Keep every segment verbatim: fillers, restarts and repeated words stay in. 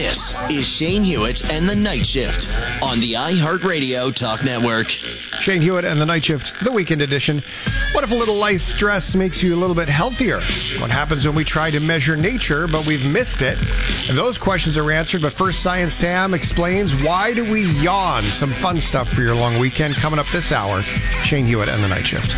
This is Shane Hewitt and the Night Shift on the iHeartRadio Talk Network. Shane Hewitt and the Night Shift, the weekend edition. What if a little light stress makes you a little bit healthier? What happens when we try to measure nature, but we've missed it? And those questions are answered, but first, Science Sam explains why do we yawn? Some fun stuff for your long weekend coming up this hour. Shane Hewitt and the Night Shift.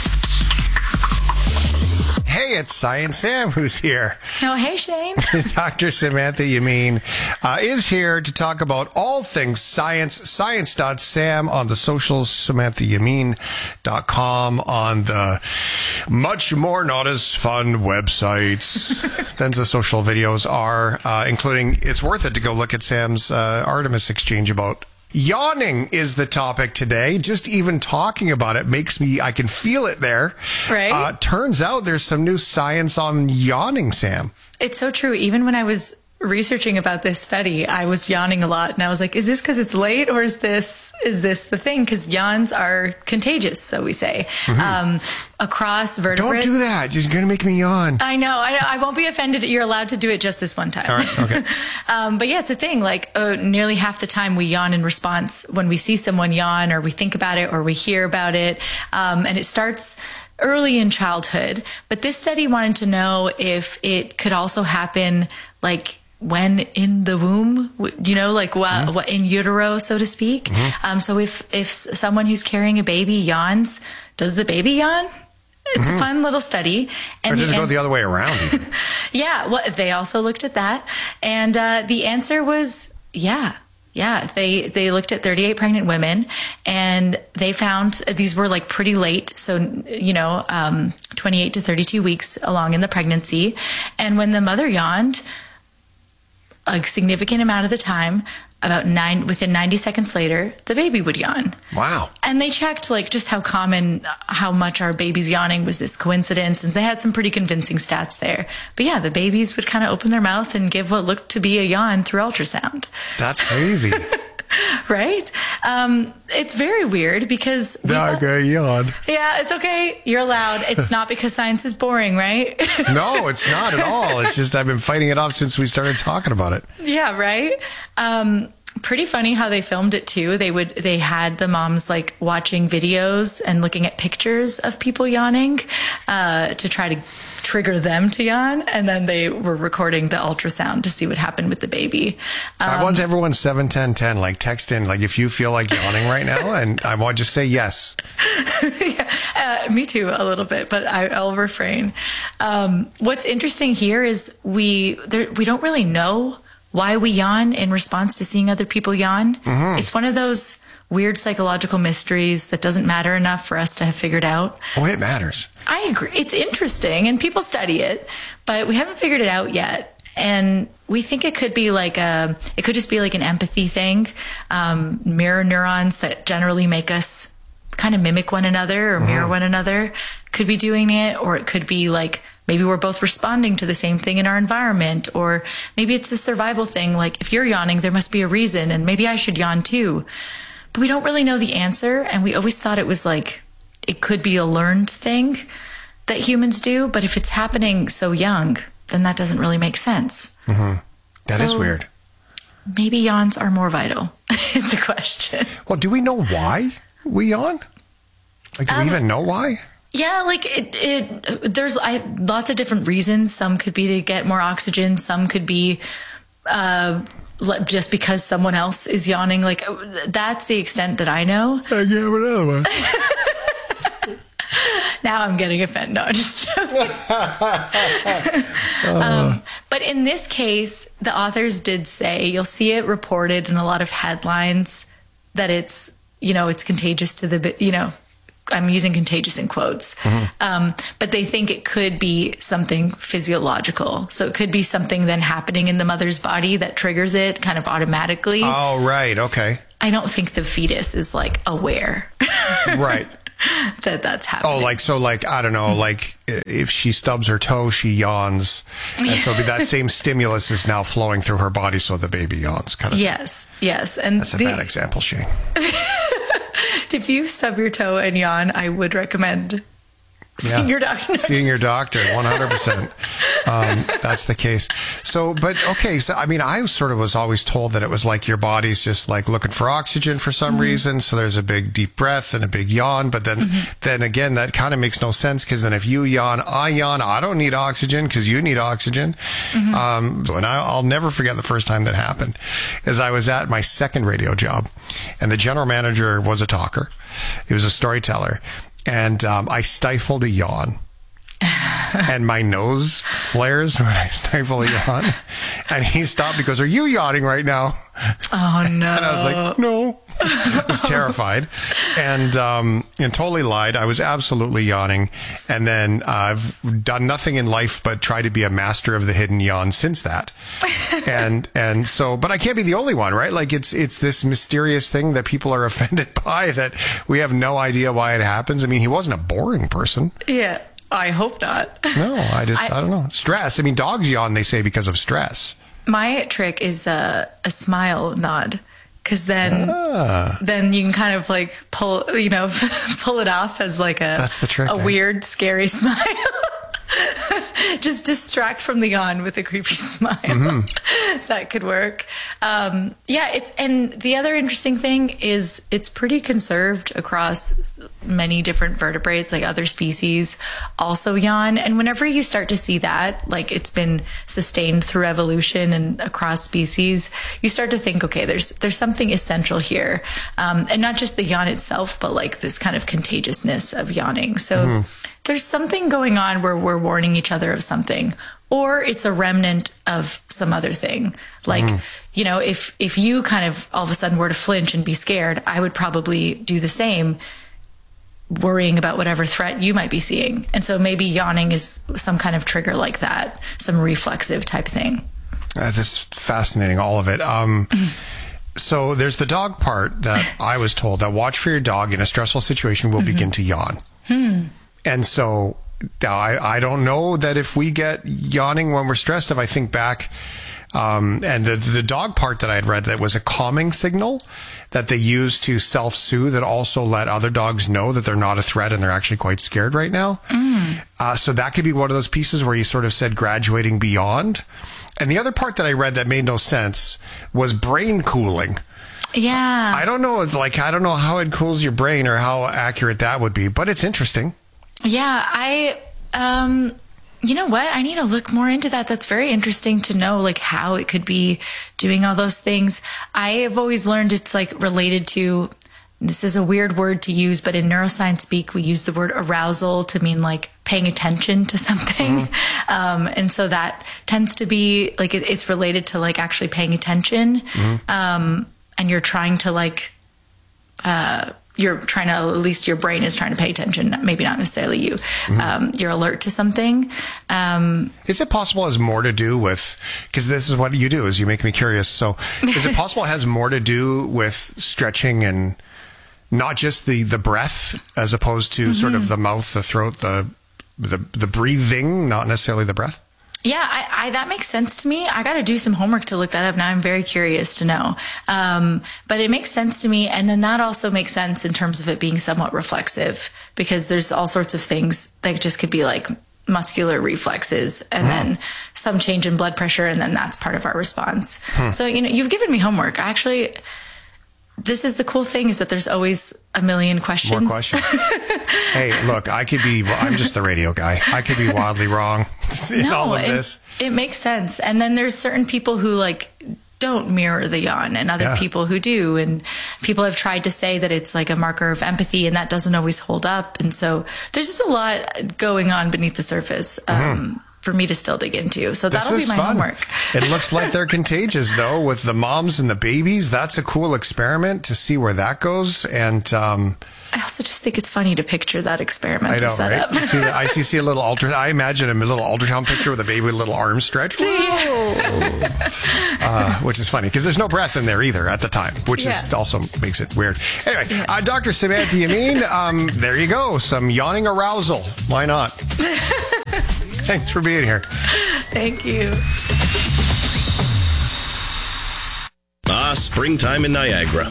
Hey, it's Science Sam who's here. Oh, hey, Shane. Doctor Samantha Yameen uh, is here to talk about all things science. Science dot sam on the socials, samantha yameen dot com on the much more not as fun websites than the social videos are, uh, including it's worth it to go look at Sam's uh, Artemis exchange about yawning is the topic today. Just even talking about it makes me, I can feel it there. Right. Uh, turns out there's some new science on yawning, Sam. It's so true. Even when I was researching about this study, I was yawning a lot, and I was like, is this because it's late, or is this is this the thing? Because yawns are contagious, so we say. Mm-hmm. Um, across vertebrates. Don't do that. You're going to make me yawn. I know. I, I won't be offended. You're allowed to do it just this one time. All right. Okay. um, but yeah, it's a thing. Like uh, nearly half the time we yawn in response when we see someone yawn, or we think about it, or we hear about it. Um, and it starts early in childhood. But this study wanted to know if it could also happen like when in the womb, you know, like while, mm-hmm. in utero, so to speak. Mm-hmm. Um, so if, if someone who's carrying a baby yawns, does the baby yawn? It's mm-hmm. a fun little study. And or does it go the other way around? Yeah, well, they also looked at that. And uh, the answer was, yeah. Yeah, they, they looked at thirty-eight pregnant women, and they found these were like pretty late. So, you know, um, twenty-eight to thirty-two weeks along in the pregnancy. And when the mother yawned, a significant amount of the time, about nine, within ninety seconds later, the baby would yawn. Wow. And they checked like just how common, how much our baby's yawning was this coincidence. And they had some pretty convincing stats there. But yeah, the babies would kind of open their mouth and give what looked to be a yawn through ultrasound. That's crazy. Right? Um, it's very weird because... Dog, I yawn. Yeah, it's okay. You're allowed. It's not because science is boring, right? No, it's not at all. It's just I've been fighting it off since we started talking about it. Yeah, right? Um, pretty funny how they filmed it, too. They would, they had the moms, like, watching videos and looking at pictures of people yawning uh, to try to trigger them to yawn, and then they were recording the ultrasound to see what happened with the baby. Um, I want everyone seven ten ten, like text in, like if you feel like yawning right now, and I want just say yes. Yeah, uh, me too, a little bit, but I, I'll refrain. Um, what's interesting here is we there, we don't really know why we yawn in response to seeing other people yawn. Mm-hmm. It's one of those weird psychological mysteries that doesn't matter enough for us to have figured out. Oh, it matters. I agree. It's interesting, and people study it, but we haven't figured it out yet. And we think it could be like a, it could just be like an empathy thing, um, mirror neurons that generally make us kind of mimic one another or mirror mm-hmm. one another could be doing it, or it could be like maybe we're both responding to the same thing in our environment, or maybe it's a survival thing. Like if you're yawning, there must be a reason, and maybe I should yawn too. But we don't really know the answer, and we always thought it was like, it could be a learned thing that humans do, but if it's happening so young, then that doesn't really make sense. Mm-hmm. That so is weird. Maybe yawns are more vital, is the question. Well, do we know why we yawn? Like, do um, we even know why? Yeah, like it, it there's I, lots of different reasons. Some could be to get more oxygen. Some could be uh, just because someone else is yawning. Like, that's the extent that I know. I get another one. Now I'm getting offended. No, just joking. um, but in this case, the authors did say, you'll see it reported in a lot of headlines that it's, you know, it's contagious to the, you know, I'm using contagious in quotes, mm-hmm. um, but they think it could be something physiological. So it could be something then happening in the mother's body that triggers it kind of automatically. Oh, right. Okay. I don't think the fetus is like aware. Right. that that's happening. Oh, like, so like, I don't know, like if she stubs her toe, she yawns. And so that same stimulus is now flowing through her body. So the baby yawns kind of. Yes. Thing. Yes. And that's a the, bad example, Shane. If you stub your toe and yawn, I would recommend seeing Yeah. your doctor. Seeing your doctor, one hundred percent. Um, that's the case. So, but okay. So, I mean, I sort of was always told that it was like your body's just like looking for oxygen for some mm-hmm. reason. So there's a big deep breath and a big yawn. But then, mm-hmm. then again, that kind of makes no sense because then if you yawn, I yawn, I don't need oxygen because you need oxygen. Mm-hmm. Um, and I, I'll never forget the first time that happened is I was at my second radio job and the general manager was a talker. He was a storyteller. And um, I stifled a yawn. And my nose flares when I stifle a yawn. And he stopped. He goes, "Are you yawning right now?" Oh, no. And I was like, "No." I was terrified and um, and totally lied. I was absolutely yawning. And then uh, I've done nothing in life but try to be a master of the hidden yawn since that. and and so, but I can't be the only one, right? Like it's it's this mysterious thing that people are offended by that we have no idea why it happens. I mean, he wasn't a boring person. Yeah. I hope not. No, I just, I, I don't know. Stress. I mean, dogs yawn, they say, because of stress. My trick is a, a smile nod. Because then, ah. then you can kind of like pull, you know, pull it off as like a, That's the trick, a eh? weird, scary smile. Just distract from the yawn with a creepy smile. Mm-hmm. That could work. Um, yeah, it's, and the other interesting thing is it's pretty conserved across many different vertebrates, like other species also yawn. And whenever you start to see that, like it's been sustained through evolution and across species, you start to think, okay, there's, there's something essential here. Um, and not just the yawn itself, but like this kind of contagiousness of yawning. So, mm-hmm. There's something going on where we're warning each other of something, or it's a remnant of some other thing. Like, mm. you know, if, if you kind of all of a sudden were to flinch and be scared, I would probably do the same, worrying about whatever threat you might be seeing. And so maybe yawning is some kind of trigger like that, some reflexive type thing. Uh, this is fascinating, all of it. Um, so there's the dog part that I was told that watch for your dog in a stressful situation will mm-hmm. begin to yawn. Hmm. And so I, I don't know that if we get yawning when we're stressed, if I think back, um, and the, the dog part that I had read that was a calming signal that they use to self-soothe and also let other dogs know that they're not a threat and they're actually quite scared right now. Mm. Uh, so that could be one of those pieces where you sort of said graduating beyond. And the other part that I read that made no sense was brain cooling. Yeah. I don't know, like, I don't know how it cools your brain or how accurate that would be, but it's interesting. Yeah, I, um, you know what? I need to look more into that. That's very interesting to know, like, how it could be doing all those things. I have always learned it's, like, related to, this is a weird word to use, but in neuroscience speak, we use the word arousal to mean, like, paying attention to something. Mm-hmm. Um, and so that tends to be, like, it, it's related to, like, actually paying attention. Mm-hmm. Um, and you're trying to, like, uh, you're trying to, at least your brain is trying to pay attention, maybe not necessarily you. Mm-hmm. Um, you're alert to something. Um, is it possible it has more to do with, because this is what you do, is you make me curious. So is it possible it has more to do with stretching and not just the, the breath as opposed to mm-hmm. sort of the mouth, the throat, the, the, the breathing, not necessarily the breath? Yeah, I, I, that makes sense to me. I got to do some homework to look that up. Now I'm very curious to know. Um, but it makes sense to me. And then that also makes sense in terms of it being somewhat reflexive, because there's all sorts of things that just could be like muscular reflexes and mm. then some change in blood pressure. And then that's part of our response. Hmm. So, you know, you've given me homework. Actually, this is the cool thing, is that there's always a million questions. More questions. Hey, look, I could be, I'm just the radio guy. I could be wildly wrong in no, all of it, this. It makes sense. And then there's certain people who like don't mirror the yawn and other yeah. people who do. And people have tried to say that it's like a marker of empathy, and that doesn't always hold up. And so there's just a lot going on beneath the surface. Um, mm-hmm. for me to still dig into. So this that'll be my fun. homework. It looks like they're contagious, though, with the moms and the babies. That's a cool experiment to see where that goes. And um, I also just think it's funny to picture that experiment I know, set right? up. You see the, I see, see a little ultra. I imagine a little ultrasound picture with a baby with a little arm stretch, uh, which is funny because there's no breath in there either at the time, which yeah. is also makes it weird. Anyway, yeah. uh, Doctor Samantha Yamin, um, there you go. Some yawning arousal. Why not? Thanks for being here. Thank you. Ah, springtime in Niagara.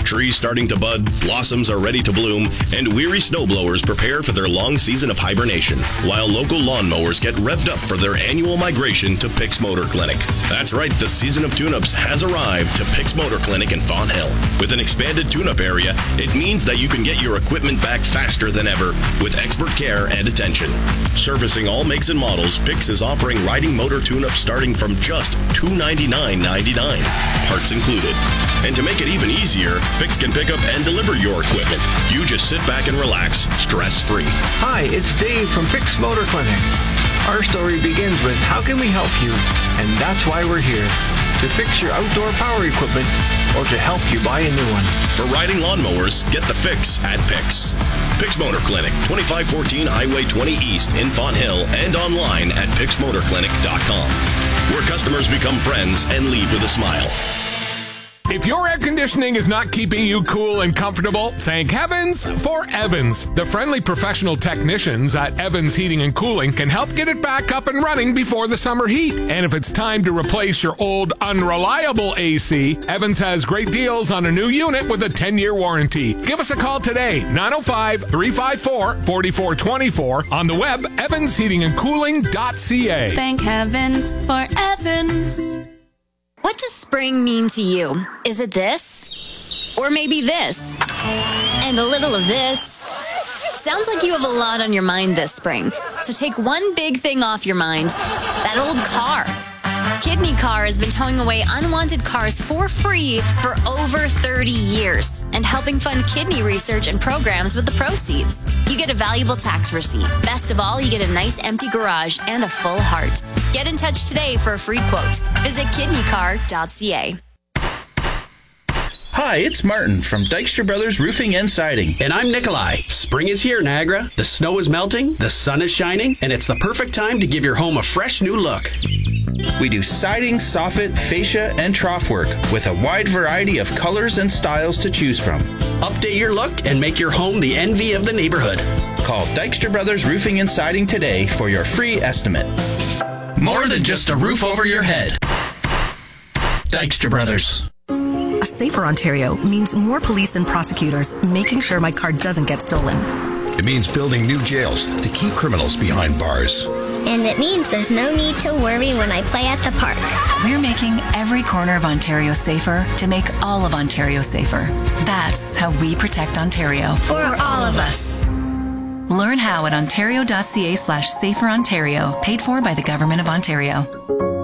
Trees starting to bud, blossoms are ready to bloom, and weary snowblowers prepare for their long season of hibernation, while local lawnmowers get revved up for their annual migration to Pick's Motor Clinic. That's right, the season of tune-ups has arrived to Pick's Motor Clinic in Fonthill. With an expanded tune-up area, it means that you can get your equipment back faster than ever with expert care and attention. Servicing all makes and models, Pick's is offering riding motor tune-ups starting from just two hundred ninety-nine dollars and ninety-nine cents, parts included. And to make it even easier, Pick's can pick up and deliver your equipment. You just sit back and relax, stress-free. Hi, it's Dave from Pick's Motor Clinic. Our story begins with how can we help you? And that's why we're here, to fix your outdoor power equipment or to help you buy a new one. For riding lawnmowers, get the fix at Pick's. Pick's Motor Clinic, twenty-five fourteen Highway twenty East in Fonthill, and online at picks motor clinic dot com, where customers become friends and leave with a smile. If your air conditioning is not keeping you cool and comfortable, thank heavens for Evans. The friendly professional technicians at Evans Heating and Cooling can help get it back up and running before the summer heat. And if it's time to replace your old unreliable A C, Evans has great deals on a new unit with a ten-year warranty. Give us a call today, nine oh five, three five four, four four two four, on the web, evans heating and cooling dot c a. Thank heavens for Evans. What does spring mean to you? Is it this? Or maybe this? And a little of this? Sounds like you have a lot on your mind this spring. So take one big thing off your mind. That old car. Kidney Car has been towing away unwanted cars for free for over thirty years and helping fund kidney research and programs with the proceeds. You get a valuable tax receipt. Best of all, you get a nice empty garage and a full heart. Get in touch today for a free quote. Visit kidney car dot c a. Hi, it's Martin from Dykstra Brothers Roofing and Siding. And I'm Nikolai. Spring is here, Niagara. The snow is melting, the sun is shining, and it's the perfect time to give your home a fresh new look. We do siding, soffit, fascia, and trough work with a wide variety of colors and styles to choose from. Update your look and make your home the envy of the neighborhood. Call Dykstra Brothers Roofing and Siding today for your free estimate. More than just a roof over your head. Dykstra Brothers. A safer Ontario means more police and prosecutors making sure my car doesn't get stolen. It means building new jails to keep criminals behind bars. And it means there's no need to worry when I play at the park. We're making every corner of Ontario safer to make all of Ontario safer. That's how we protect Ontario. For all of us. Learn how at ontario dot c a slash safer Ontario, paid for by the Government of Ontario.